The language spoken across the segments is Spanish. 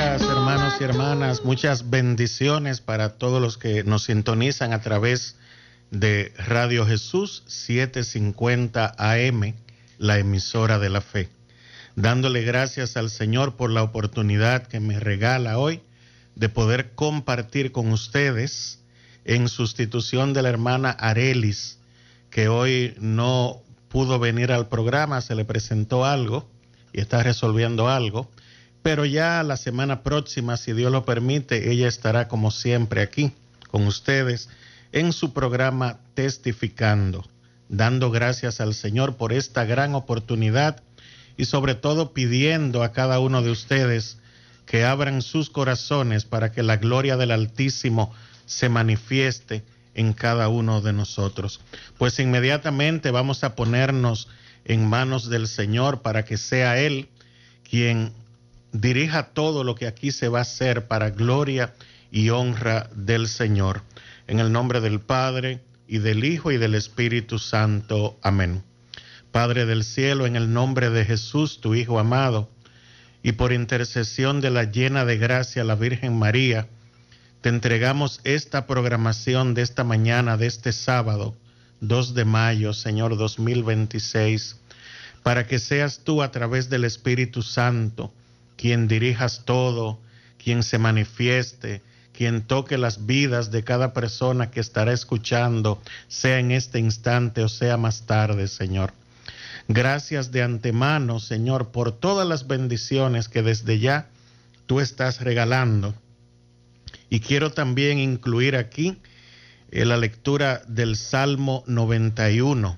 días, hermanos y hermanas. Muchas bendiciones para todos los que nos sintonizan a través de Radio Jesús 750 AM, la emisora de la fe. Dándole gracias al Señor por la oportunidad que me regala hoy de poder compartir con ustedes en sustitución de la hermana Arelis, que hoy no pudo venir al programa, se le presentó algo y está resolviendo algo, pero ya la semana próxima, si Dios lo permite, ella estará como siempre aquí con ustedes en su programa Testificando, dando gracias al Señor por esta gran oportunidad y sobre todo pidiendo a cada uno de ustedes que abran sus corazones para que la gloria del Altísimo se manifieste en cada uno de nosotros. Pues inmediatamente vamos a ponernos en manos del Señor para que sea Él quien dirija todo lo que aquí se va a hacer para gloria y honra del Señor. En el nombre del Padre, y del Hijo, y del Espíritu Santo. Amén. Padre del cielo, en el nombre de Jesús, tu Hijo amado, y por intercesión de la llena de gracia, la Virgen María, te entregamos esta programación de esta mañana, de este sábado, 2 de mayo, Señor, 2026, para que seas tú a través del Espíritu Santo, quien dirijas todo, quien se manifieste, quien toque las vidas de cada persona que estará escuchando, sea en este instante o sea más tarde, Señor. Gracias de antemano, Señor, por todas las bendiciones que desde ya tú estás regalando. Y quiero también incluir aquí la lectura del Salmo 91,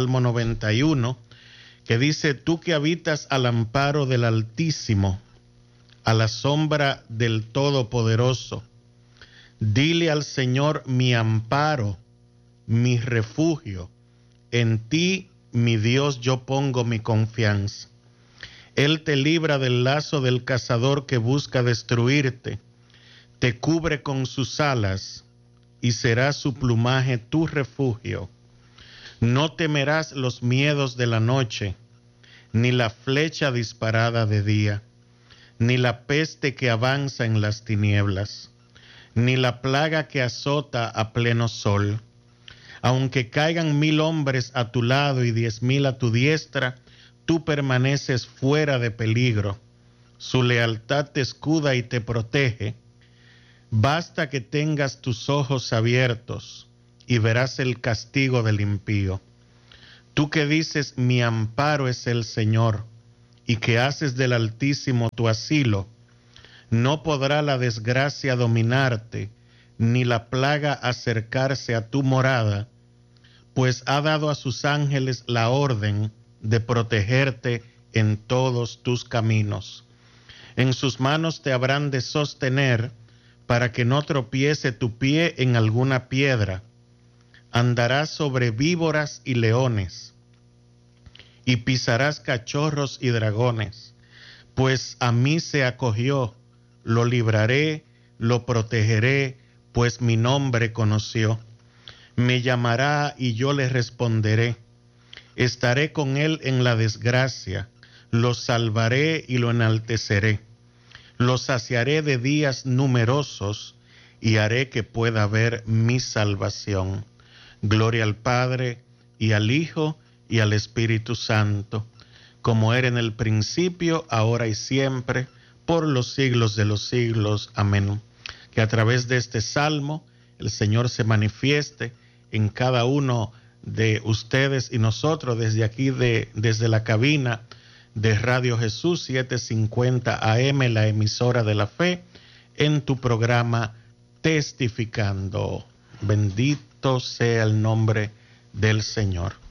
que dice: tú que habitas al amparo del Altísimo, a la sombra del Todopoderoso, dile al Señor: mi amparo, mi refugio, en ti, mi Dios, yo pongo mi confianza. Él te libra del lazo del cazador que busca destruirte, te cubre con sus alas y será su plumaje tu refugio. No temerás los miedos de la noche, ni la flecha disparada de día, ni la peste que avanza en las tinieblas, ni la plaga que azota a pleno sol. Aunque caigan 1000 hombres a tu lado y 10,000 a tu diestra, tú permaneces fuera de peligro. Su lealtad te escuda y te protege. Basta que tengas tus ojos abiertos y verás el castigo del impío. Tú que dices: mi amparo es el Señor, y que haces del Altísimo tu asilo, no podrá la desgracia dominarte, ni la plaga acercarse a tu morada, pues ha dado a sus ángeles la orden de protegerte en todos tus caminos. En sus manos te habrán de sostener para que no tropiece tu pie en alguna piedra. Andarás sobre víboras y leones, y pisarás cachorros y dragones, pues a mí se acogió, lo libraré, lo protegeré, pues mi nombre conoció. Me llamará y yo le responderé. Estaré con él en la desgracia, lo salvaré y lo enalteceré. Lo saciaré de días numerosos y haré que pueda ver mi salvación. Gloria al Padre, y al Hijo, y al Espíritu Santo, como era en el principio, ahora y siempre, por los siglos de los siglos. Amén. Que a través de este salmo el Señor se manifieste en cada uno de ustedes y nosotros desde aquí, desde la cabina de Radio Jesús 750 AM, la emisora de la fe, en tu programa Testificando. Bendito sea el nombre del Señor.